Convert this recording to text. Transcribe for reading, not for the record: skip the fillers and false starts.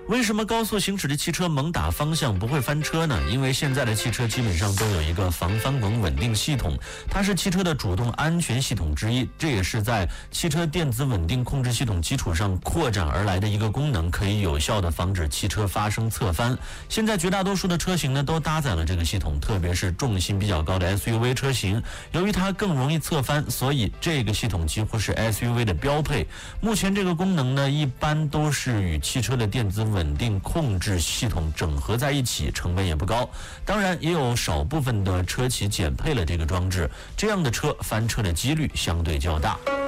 为什么高速行驶的汽车猛打方向不会翻车呢？因为现在的汽车基本上都有一个防翻滚稳定系统，它是汽车的主动安全系统之一，这也是在汽车电子稳定控制系统基础上扩展而来的一个功能，可以有效的防止汽车发生侧翻。现在绝大多数的车型呢都搭载了这个系统，特别是重心比较高的 SUV 车型，由于它更容易侧翻，所以这个系统几乎是 SUV 的标配。目前这个功能呢一般都是与汽车的电子稳定控制系统整合在一起，成本也不高。当然也有少部分的车企减配了这个装置，这样的车翻车的几率相对较大。